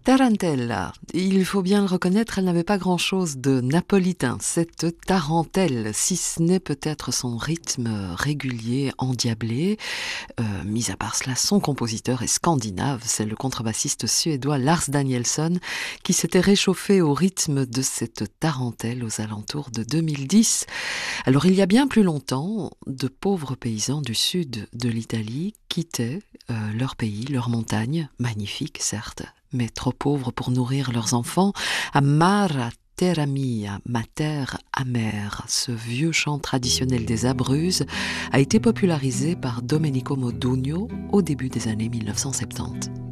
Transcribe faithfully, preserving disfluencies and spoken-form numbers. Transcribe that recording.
Tarantella, il faut bien le reconnaître, elle n'avait pas grand-chose de napolitain, cette tarentelle, si ce n'est peut-être son rythme régulier, endiablé. Euh, mis à part cela, son compositeur est scandinave, c'est le contrebassiste suédois Lars Danielsson qui s'était réchauffé au rythme de cette tarentelle aux alentours de deux mille dix. Alors il y a bien plus longtemps, de pauvres paysans du sud de l'Italie quittaient euh, leur pays, leurs montagnes, magnifiques certes, mais trop pauvres pour nourrir leurs enfants, à Mara Terra Mia, ma terre amère. Ce vieux chant traditionnel des Abruzzes a été popularisé par Domenico Modugno au début des années mille neuf cent soixante-dix.